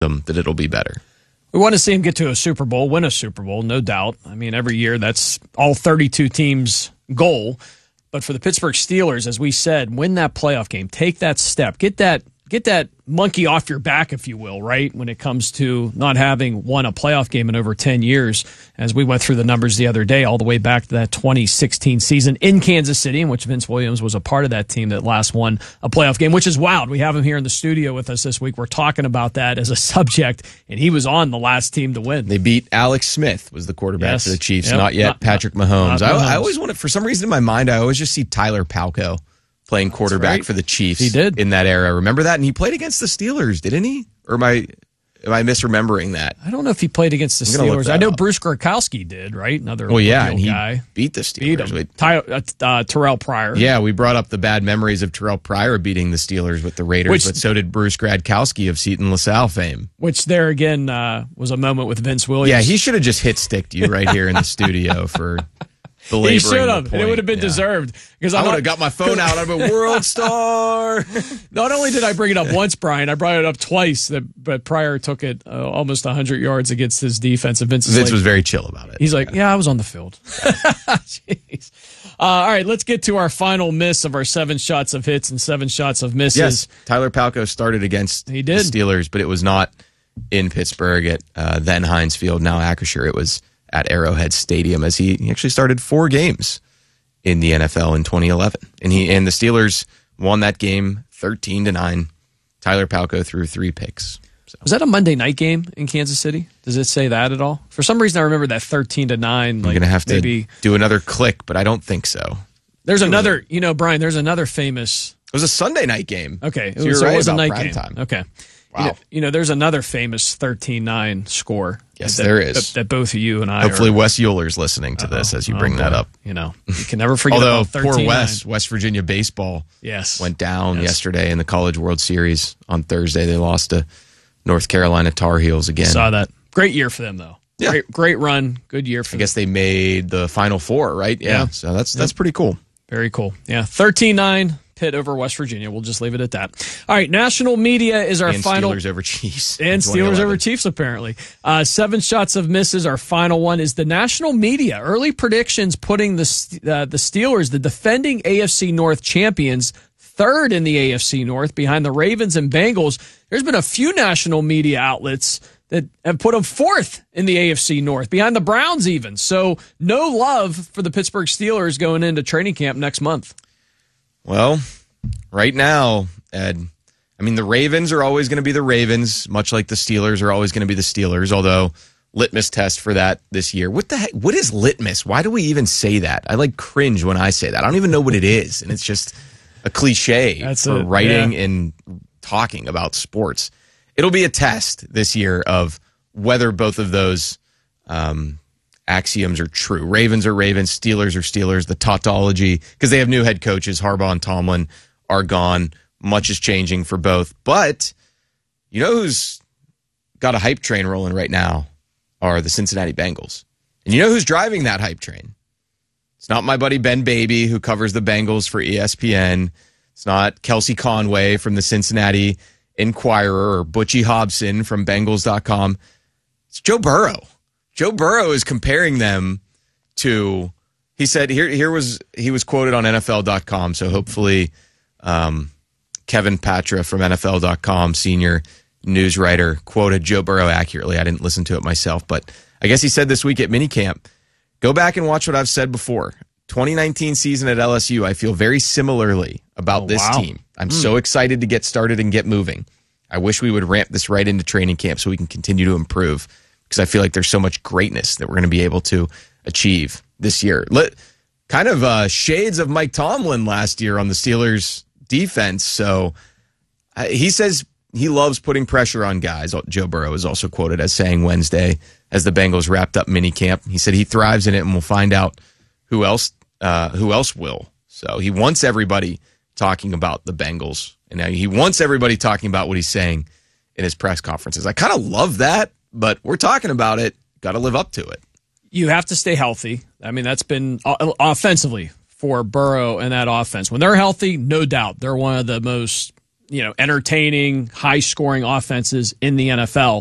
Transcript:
that it'll be better. We want to see him get to a Super Bowl, win a Super Bowl, no doubt. I mean, every year that's all 32 teams' goal. But for the Pittsburgh Steelers, as we said, win that playoff game, take that step, get that monkey off your back, if you will, right, when it comes to not having won a playoff game in over 10 years, as we went through the numbers the other day, all the way back to that 2016 season in Kansas City, in which Vince Williams was a part of that team that last won a playoff game, which is wild. We have him here in the studio with us this week. We're talking about that as a subject, and he was on the last team to win. They beat Alex Smith, was the quarterback for the Chiefs, not yet Patrick Mahomes. I always wanted, for some reason in my mind, I always just see Tyler Palko playing quarterback for the Chiefs. He did in that era. Remember that? And he played against the Steelers, didn't he? Or am I misremembering that? I don't know if he played against the Steelers. I know Bruce Gronkowski did, right? Another and he guy. Beat the Steelers. Terrell Pryor. Yeah, we brought up the bad memories of Terrell Pryor beating the Steelers with the Raiders, but so did Bruce Gronkowski of Seton LaSalle fame. Which there again was a moment with Vince Williams. Yeah, he should have just hit-sticked you right here in the studio for belaboring. He should have, and it would have been deserved. Because I would have got my phone out. I'm a world star. Not only did I bring it up once, Brian, I brought it up twice. But Pryor took it almost 100 yards against his defense. And Vince was very chill about it. He's like, yeah, I was on the field. Jeez. All right, let's get to our final miss of our 7 shots of hits and 7 shots of misses. Yes, Tyler Palko started against the Steelers, but it was not in Pittsburgh at then Heinz Field, now Acrisure. It was at Arrowhead Stadium, as he actually started 4 games in the NFL in 2011. And the Steelers won that game 13-9. Tyler Palko threw 3 picks. So. Was that a Monday night game in Kansas City? Does it say that at all? For some reason, I remember that 13-9. I'm going to have to do another click, but I don't think so. There's another, Brian, there's another famous. It was a Sunday night game. Okay. So you're right, it was a night prime game. Time. Okay. Wow. There's another famous 13-9 score. Yes, there is. That both of you and I hopefully Wes Euler's listening to this as you bring that up. You can never forget about 13-9. Poor West Virginia baseball went down yesterday in the College World Series on Thursday. They lost to North Carolina Tar Heels again. Saw that. Great year for them, though. Yeah. Great run. Good year for them. I guess they made the Final Four, right? Yeah. So that's pretty cool. Very cool. Yeah. 13-9. Pitt over West Virginia. We'll just leave it at that. All right, national media is our final. Steelers over Chiefs. And Steelers over Chiefs, apparently. 7 shots of misses. Our final one is the national media. Early predictions putting the Steelers, the defending AFC North champions, 3rd in the AFC North behind the Ravens and Bengals. There's been a few national media outlets that have put them 4th in the AFC North, behind the Browns even. So no love for the Pittsburgh Steelers going into training camp next month. Well, right now, Ed, the Ravens are always going to be the Ravens, much like the Steelers are always going to be the Steelers, although litmus test for that this year. What the heck? What is litmus? Why do we even say that? I cringe when I say that. I don't even know what it is, and it's just a cliche for writing and talking about sports. It'll be a test this year of whether both of those axioms are true. Ravens are Ravens, Steelers are Steelers, the tautology, because they have new head coaches, Harbaugh and Tomlin are gone. Much is changing for both. But you know who's got a hype train rolling right now are the Cincinnati Bengals. And you know who's driving that hype train? It's not my buddy Ben Baby, who covers the Bengals for ESPN. It's not Kelsey Conway from the Cincinnati Enquirer or Butchie Hobson from Bengals.com. It's Joe Burrow. Joe Burrow is comparing them to, he said, he was quoted on NFL.com, so hopefully Kevin Patra from NFL.com, senior news writer, quoted Joe Burrow accurately. I didn't listen to it myself, but I guess he said this week at minicamp, go back and watch what I've said before. 2019 season at LSU, I feel very similarly about this team. I'm so excited to get started and get moving. I wish we would ramp this right into training camp so we can continue to improve, because I feel like there's so much greatness that we're going to be able to achieve this year. Kind of shades of Mike Tomlin last year on the Steelers defense. So he says he loves putting pressure on guys. Joe Burrow is also quoted as saying Wednesday as the Bengals wrapped up minicamp. He said he thrives in it, and we'll find out who else will. So he wants everybody talking about the Bengals, and now he wants everybody talking about what he's saying in his press conferences. I kind of love that, but we're talking about it. Got to live up to it. You have to stay healthy. That's been offensively for Burrow and that offense. When they're healthy, no doubt, they're one of the most entertaining, high-scoring offenses in the NFL.